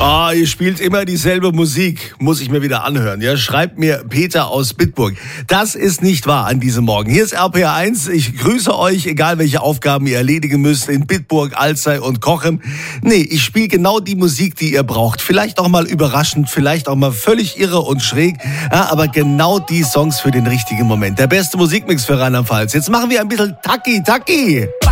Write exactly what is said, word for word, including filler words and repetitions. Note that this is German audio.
Ah, ihr spielt immer dieselbe Musik, muss ich mir wieder anhören. Ja, schreibt mir Peter aus Bitburg. Das ist nicht wahr an diesem Morgen. Hier ist R P R eins. Ich grüße euch, egal welche Aufgaben ihr erledigen müsst, in Bitburg, Alzey und Cochem. Nee, ich spiele genau die Musik, die ihr braucht. Vielleicht auch mal überraschend, vielleicht auch mal völlig irre und schräg. Ja, aber genau die Songs für den richtigen Moment. Der beste Musikmix für Rheinland-Pfalz. Jetzt machen wir ein bisschen Taki-Taki.